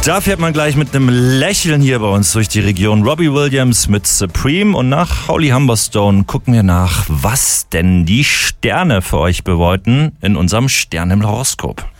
Da fährt man gleich mit einem Lächeln hier bei uns durch die Region. Robbie Williams mit Supreme, und nach Holly Humberstone gucken wir nach, was denn die Sterne für euch bedeuten in unserem Sternenhoroskop.